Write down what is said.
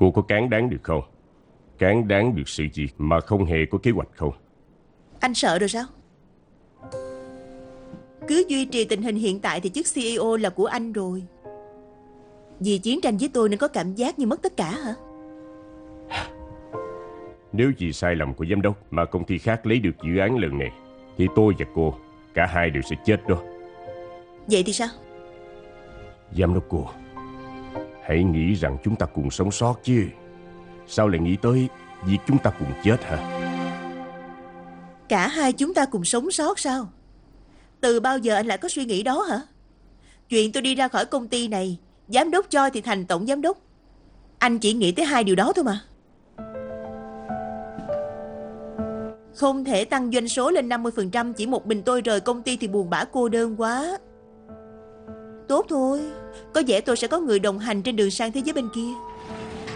Cô có cán đáng được không? Cán đáng được sự gì mà không hề có kế hoạch không? Anh sợ rồi sao? Cứ duy trì tình hình hiện tại thì chức CEO là của anh rồi. Vì chiến tranh với tôi nên có cảm giác như mất tất cả hả? Nếu vì sai lầm của giám đốc mà công ty khác lấy được dự án lần này, thì tôi và cô, cả hai đều sẽ chết đó. Vậy thì sao? Giám đốc cô, hãy nghĩ rằng chúng ta cùng sống sót chứ. Sao lại nghĩ tới việc chúng ta cùng chết hả? Cả hai chúng ta cùng sống sót sao? Từ bao giờ anh lại có suy nghĩ đó hả? Chuyện tôi đi ra khỏi công ty này, giám đốc cho thì thành tổng giám đốc. Anh chỉ nghĩ tới hai điều đó thôi mà. Không thể tăng doanh số lên 50%, chỉ một mình tôi rời công ty thì buồn bã cô đơn quá. Tốt thôi, có vẻ tôi sẽ có người đồng hành trên đường sang thế giới bên kia.